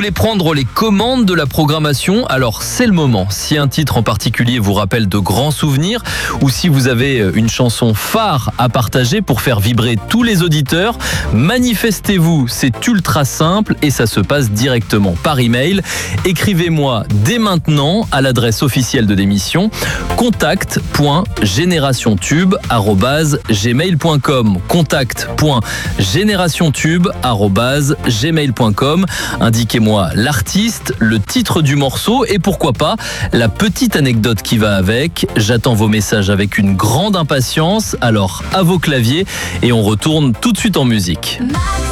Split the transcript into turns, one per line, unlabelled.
voulez prendre les commandes de la programmation? Alors c'est le moment. Si un titre en particulier vous rappelle de grands souvenirs ou si vous avez une chanson phare à partager pour faire vibrer tous les auditeurs, manifestez-vous. C'est ultra simple et ça se passe directement par email. Écrivez-moi dès maintenant à l'adresse officielle de l'émission contact.generationtube@gmail.com contact.generationtube@gmail.com. Indiquez-moi l'artiste, le titre du morceau et pourquoi pas la petite anecdote qui va avec. J'attends vos messages avec une grande impatience. Alors à vos claviers et on retourne tout de suite en musique.